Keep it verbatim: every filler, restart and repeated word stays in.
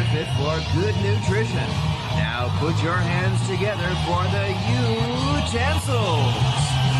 benefit for good nutrition. Now put your hands together for the utensils.